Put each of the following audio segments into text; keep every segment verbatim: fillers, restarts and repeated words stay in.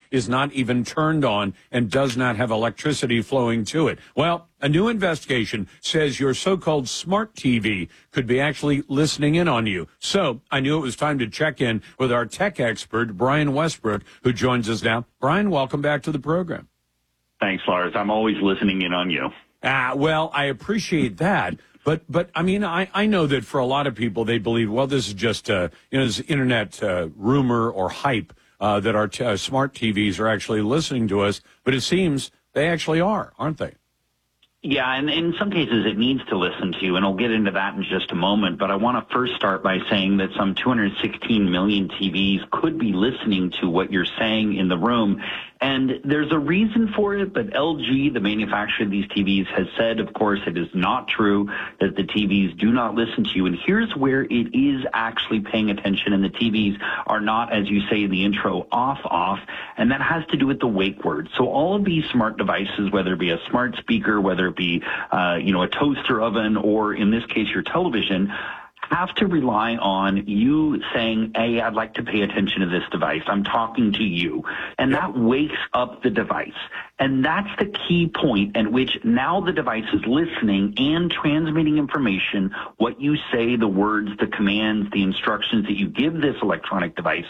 is not even turned on and does not have electricity flowing to it. Well, a new investigation says your so-called smart T V could be actually listening in on you. So I knew it was time to check in with our tech expert, Brian Westbrook, who joins us now. Brian, welcome back to the program. Thanks, Lars. I'm always listening in on you. Ah, well, I appreciate that. But, but I mean, I, I know that for a lot of people, they believe, well, this is just, uh, you know, this internet uh, rumor or hype uh, that our t- uh, smart T Vs are actually listening to us. But it seems they actually are, aren't they? Yeah, and in some cases it needs to listen to you, and I'll get into that in just a moment. But I want to first start by saying that some two hundred sixteen million T Vs could be listening to what you're saying in the room. And there's a reason for it, but L G, the manufacturer of these T Vs, has said, of course, it is not true that the T Vs do not listen to you. And here's where it is actually paying attention, and the T Vs are not, as you say in the intro, off, off, and that has to do with the wake word. So all of these smart devices, whether it be a smart speaker, whether it be, uh, you know, a toaster oven, or in this case, your television, have to rely on you saying, hey, I'd like to pay attention to this device. I'm talking to you. And that wakes up the device. And that's the key point at which now the device is listening and transmitting information, what you say, the words, the commands, the instructions that you give this electronic device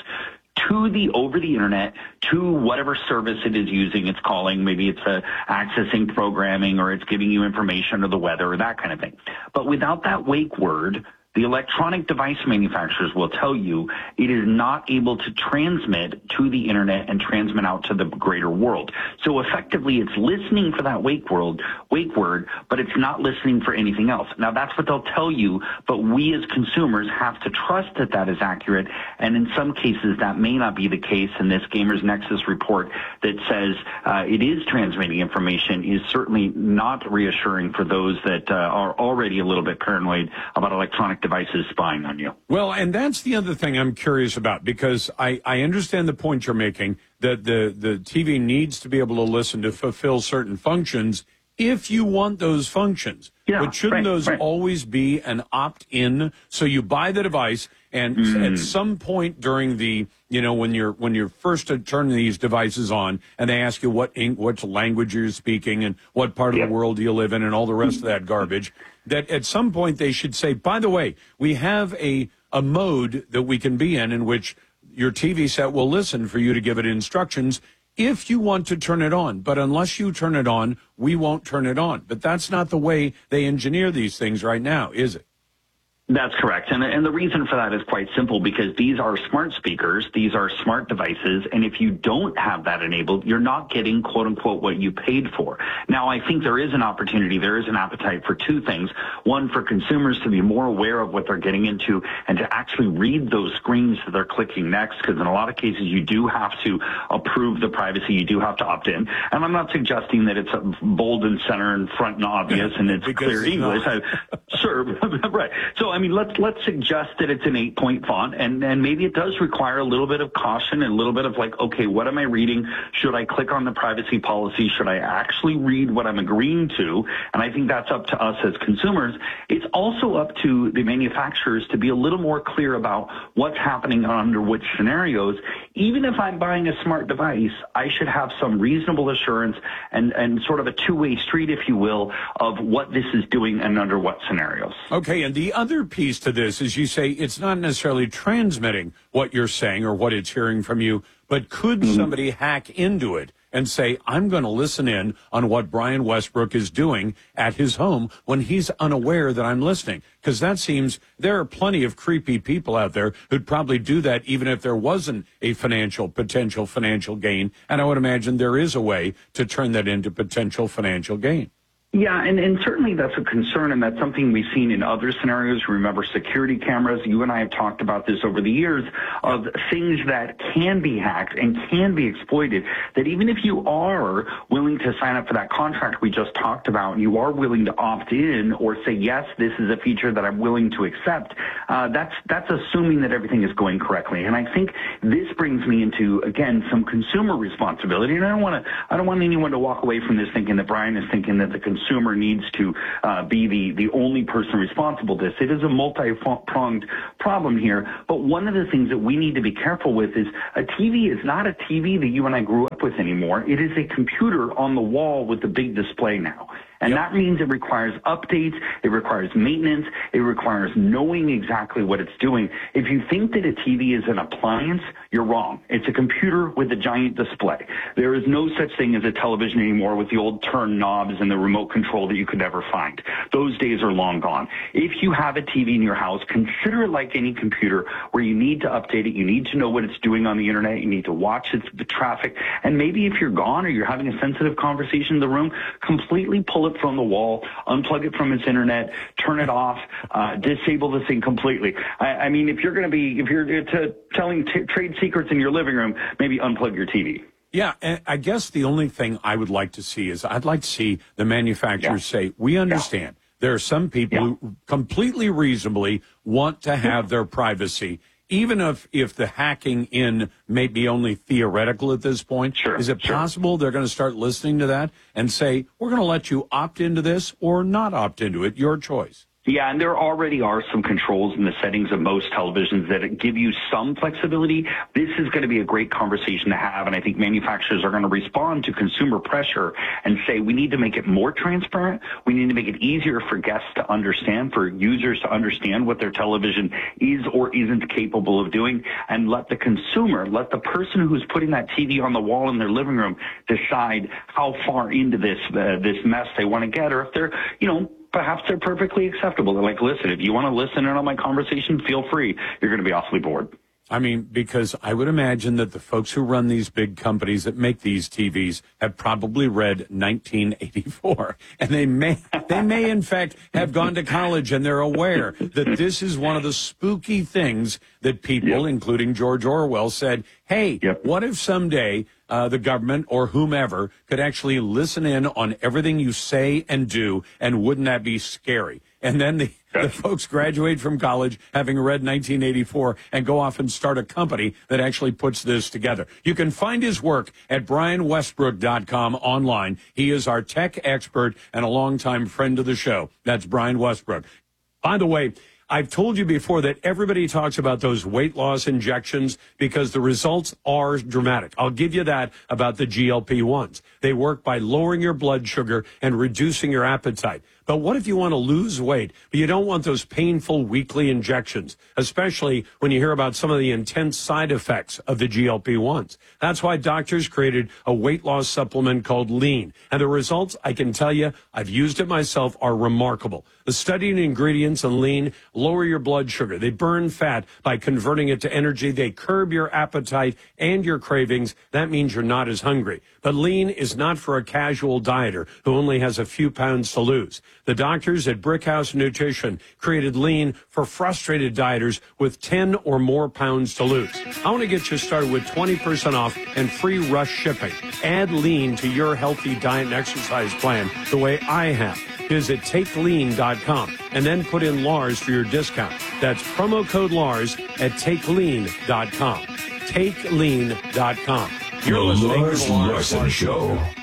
to the over the internet, to whatever service it is using, it's calling. Maybe it's uh, accessing programming, or it's giving you information or the weather or that kind of thing. But without that wake word, the electronic device manufacturers will tell you it is not able to transmit to the internet and transmit out to the greater world. So effectively, it's listening for that wake word, wake word, but it's not listening for anything else. Now, that's what they'll tell you, but we as consumers have to trust that that is accurate. And in some cases, that may not be the case. And this Gamers Nexus report that says uh, it is transmitting information is certainly not reassuring for those that uh, are already a little bit paranoid about electronic devices spying on you. Well, and that's the other thing I'm curious about, because I, I understand the point you're making that the, the T V needs to be able to listen to fulfill certain functions if you want those functions. Yeah, but shouldn't right, those right. always be an opt-in? So you buy the device, and mm. at some point during the, you know, when you're when you're first turning these devices on, and they ask you what ink, what language you're speaking, and what part of yep. the world do you live in, and all the rest of that garbage, that at some point they should say, by the way, we have a a mode that we can be in in which your T V set will listen for you to give it instructions if you want to turn it on. But unless you turn it on, we won't turn it on. But that's not the way they engineer these things right now, is it? That's correct. And, and the reason for that is quite simple, because these are smart speakers. These are smart devices. And if you don't have that enabled, you're not getting, quote unquote, what you paid for. Now, I think there is an opportunity. There is an appetite for two things. One, for consumers to be more aware of what they're getting into and to actually read those screens that they're clicking next, because in a lot of cases, you do have to approve the privacy. You do have to opt in. And I'm not suggesting that it's bold and center and front and obvious and it's clear it's English. I, sure. Right. So, I I mean, let's let's suggest that it's an eight-point font, and, and maybe it does require a little bit of caution and a little bit of like, okay, what am I reading? Should I click on the privacy policy? Should I actually read what I'm agreeing to? And I think that's up to us as consumers. It's also up to the manufacturers to be a little more clear about what's happening under which scenarios. Even if I'm buying a smart device, I should have some reasonable assurance and, and sort of a two-way street, if you will, of what this is doing and under what scenarios. Okay, and the other piece to this is you say it's not necessarily transmitting what you're saying or what it's hearing from you, but could mm-hmm. somebody hack into it and say, I'm going to listen in on what Brian Westbrook is doing at his home when he's unaware that I'm listening? Because that seems there are plenty of creepy people out there who'd probably do that even if there wasn't a financial, potential financial gain. And I would imagine there is a way to turn that into potential financial gain. Yeah, and, and certainly that's a concern, and that's something we've seen in other scenarios. Remember security cameras. You and I have talked about this over the years of things that can be hacked and can be exploited, that even if you are willing to sign up for that contract we just talked about, and you are willing to opt in or say, yes, this is a feature that I'm willing to accept, uh, that's that's assuming that everything is going correctly. And I think this brings me into, again, some consumer responsibility. And I don't want to I don't want anyone to walk away from this thinking that Brian is thinking that the consumer consumer needs to uh, be the, the only person responsible for this. It is a multi-pronged problem here, but one of the things that we need to be careful with is a T V is not a T V that you and I grew up up with anymore. It is a computer on the wall with a big display now. And Yep. that means it requires updates, it requires maintenance, it requires knowing exactly what it's doing. If you think that a T V is an appliance, you're wrong. It's a computer with a giant display. There is no such thing as a television anymore with the old turn knobs and the remote control that you could never find. Those days are long gone. If you have a T V in your house, consider it like any computer where you need to update it, you need to know what it's doing on the internet, you need to watch its the traffic, and maybe if you're gone or you're having a sensitive conversation in the room, completely pull it from the wall, unplug it from its internet, turn it off, uh, disable the thing completely. I, I mean, if you're going to be, if you're t- telling t- trade secrets in your living room, maybe unplug your T V. Yeah, and I guess the only thing I would like to see is I'd like to see the manufacturers Yeah. say, we understand. Yeah. There are some people Yeah. who completely reasonably want to have their privacy, even if, if the hacking in may be only theoretical at this point. Sure, is it sure. possible they're going to start listening to that and say, we're going to let you opt into this or not opt into it, your choice? Yeah, and there already are some controls in the settings of most televisions that give you some flexibility. This is going to be a great conversation to have, and I think manufacturers are going to respond to consumer pressure and say we need to make it more transparent. We need to make it easier for guests to understand, for users to understand what their television is or isn't capable of doing, and let the consumer, let the person who's putting that T V on the wall in their living room decide how far into this uh, this mess they want to get, or if they're, you know, perhaps they're perfectly acceptable. They're like, listen, if you want to listen in on my conversation, feel free. You're going to be awfully bored. I mean, because I would imagine that the folks who run these big companies that make these T Vs have probably read nineteen eighty-four, and they may, they may in fact have gone to college, and they're aware that this is one of the spooky things that people, yep. including George Orwell, said, hey, yep. what if someday uh, the government or whomever could actually listen in on everything you say and do, and wouldn't that be scary? And then the, the folks graduate from college having read nineteen eighty-four and go off and start a company that actually puts this together. You can find his work at brian westbrook dot com online. He is our tech expert and a longtime friend of the show. That's Brian Westbrook. By the way, I've told you before that everybody talks about those weight loss injections because the results are dramatic. I'll give you that about the G L P ones. They work by lowering your blood sugar and reducing your appetite. But what if you want to lose weight, but you don't want those painful weekly injections, especially when you hear about some of the intense side effects of the G L P ones? That's why doctors created a weight loss supplement called Lean. And the results, I can tell you, I've used it myself, are remarkable. The studied ingredients in Lean lower your blood sugar. They burn fat by converting it to energy. They curb your appetite and your cravings. That means you're not as hungry. But Lean is not for a casual dieter who only has a few pounds to lose. The doctors at Brickhouse Nutrition created Lean for frustrated dieters with ten or more pounds to lose. I want to get you started with twenty percent off and free rush shipping. Add Lean to your healthy diet and exercise plan the way I have. Visit take lean dot com and then put in Lars for your discount. That's promo code Lars at take lean dot com. take lean dot com. You're The listening Lars to the Lars Larson Larson Show.